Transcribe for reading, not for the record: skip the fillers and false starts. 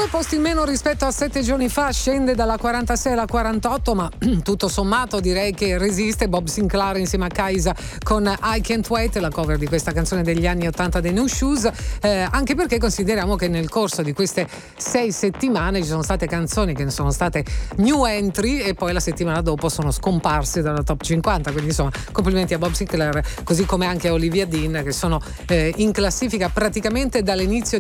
2 posti in meno rispetto a 7 giorni fa, scende dalla 46 alla 48, ma tutto sommato direi che resiste. Bob Sinclair insieme a Kaisa con I Can't Wait, la cover di questa canzone degli anni 80 dei New Shoes, anche perché consideriamo che nel corso di queste 6 settimane ci sono state canzoni che sono state new entry e poi la settimana dopo sono scomparse dalla top 50, quindi insomma complimenti a Bob Sinclair, così come anche a Olivia Dean, che sono in classifica praticamente dall'inizio